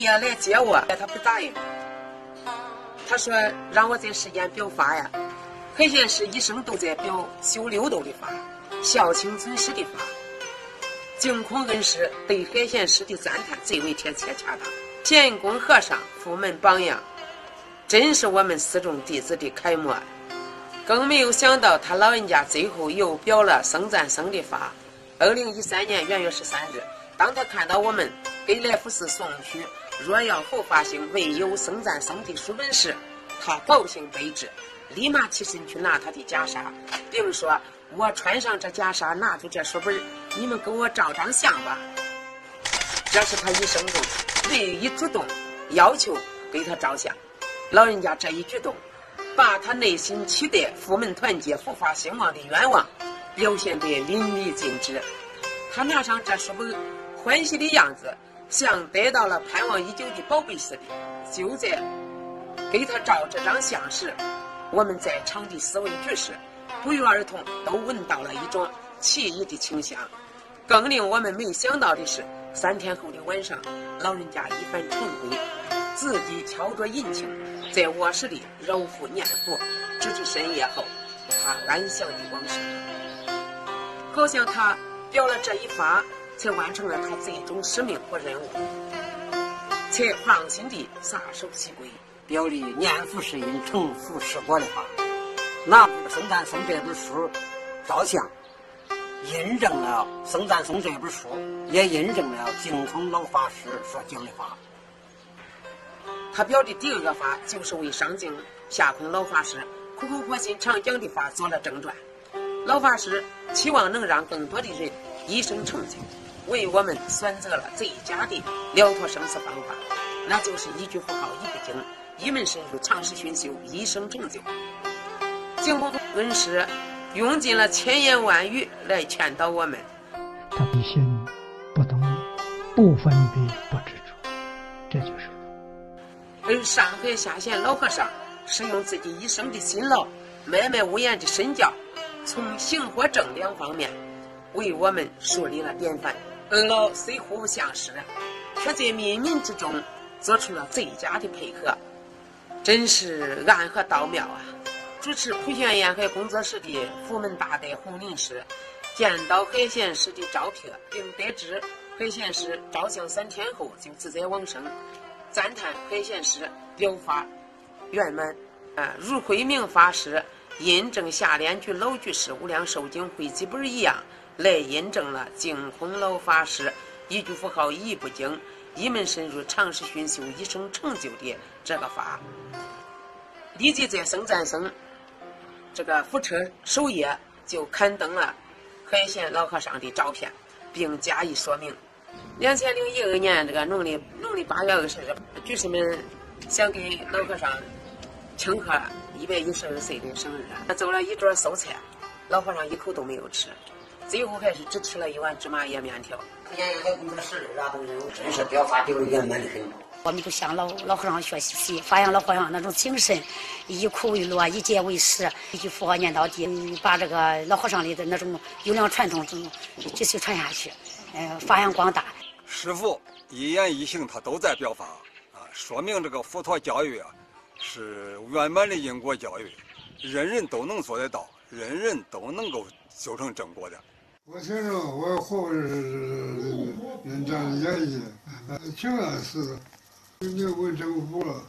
爷来接我，他不答应。他说让我在世间表法呀。海县市一生都在表修六斗的法，孝亲尊师的法。净空恩师对海县市的赞叹最为贴切恰当。贤公和尚府门榜样，真是我们四众弟子的楷模。更没有想到他老人家最后又表了僧赞僧的法。2013年元月13日，当他看到我们给来福寺送去若要后发行唯有僧赞僧的书本时，他高兴悲之，立马起身去拿他的袈裟，并说：“我穿上这袈裟，拿出这书本，你们给我照张相吧。”这是他一生中唯一主动要求给他照相。老人家这一举动，把他内心期待佛门团结、佛法兴旺的愿望表现得淋漓尽致。他拿上这书本，欢喜的样子像得到了盼望已久的宝贝似的。就在给他照这张相时，我们在场的四位居士不约而同都闻到了一种奇异的清香。更令我们没想到的是，3天后的晚上，老人家一番晨归，自己敲着银磬，在卧室里揉腹念佛，直至深夜后，他安详地往生。好像他表了这一法，才完成了他最终使命和任务，才放心地撒手西归， 表里念佛是因，成佛是果的话，拿僧赞僧这本书照相，印证了僧赞僧这本书，也印证了净空老法师所讲的话。 他表的第二个法，就是为上净下空老法师苦口婆心常讲的法做了正传。老法师期望能让更多的人一生成就，为我们选择了最佳的了脱生死方法，那就是一句佛号一部经，一门深入，长时熏修，一生成就。净空恩师用尽了千言万语来劝导我们。 他的心不动，不分别，不执着，这就是佛。 而上海下县老和尚是用自己一生的辛劳，默默无言的身教，从行和正两方面为我们树立了典范。二老虽互不相识，却在冥冥之中做出了最佳的配合，真是暗合道妙啊！主持普贤沿海工作室的佛门大德洪林师见到海县市的照片，并得知海县市照相3天后就自在往生，赞叹海县市表法圆满。如慧明法师印证下联居老居士无量寿经汇集本一样，来印证了净空老法师一句佛号一部经，一门深入，长时熏修，一生成就的这个法。立即在僧赞僧这个福车首页就刊登了海县老和尚的照片，并加以说明。2012年这个农历8月20日，居士们想给老和尚庆贺112岁的生日，走了一桌素菜，老和尚一口都没有吃，最后还是只吃了一碗芝麻叶面条。 沿海工作室那都真是表法表圆满的很。 我们就向老和尚学习，发扬老和尚那种精神，以苦为乐，以戒为师，一句佛号念到底，把这个老和尚里的那种优良传统继续传下去，发扬光大。 师父一言一行他都在表法啊，说明这个佛陀教育啊是圆满的因果教育，人人都能做得到，人人都能够修成正果的。 我听着我活着是人家的演绎，挺安似的。你问政府了，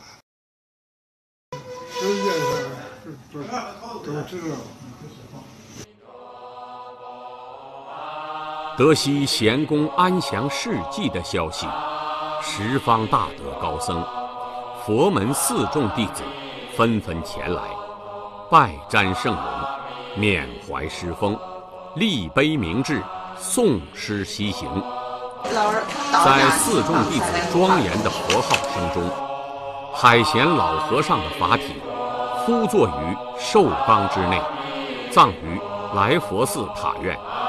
世界上都知道。 得悉贤公安详事迹的消息，十方大德高僧、佛门4众弟子纷纷前来，拜瞻圣容，缅怀师风，立碑铭志，诵诗西行。在4众弟子庄严的佛号声中，海贤老和尚的法体敷坐于寿缸之内，葬于来佛寺塔院。